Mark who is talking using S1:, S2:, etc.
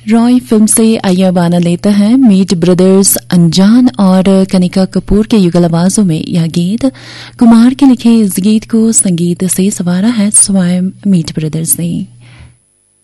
S1: Roy film से आइए अब आनंद लेते हैं मीट ब्रदर्स अनजान और कनिका कपूर के युगल आवाजों में यह गीत। कुमार के लिखे इस गीत को संगीत से संवारा है स्वयं मीट ब्रदर्स ने।